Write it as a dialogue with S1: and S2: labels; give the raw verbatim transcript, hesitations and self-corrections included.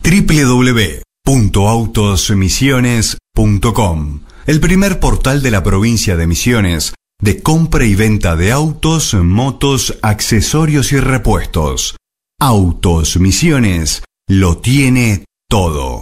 S1: doble u doble u doble u punto autos misiones punto com, el primer portal de la provincia de Misiones de compra y venta de autos, motos, accesorios y repuestos. Autos Misiones lo tiene todo.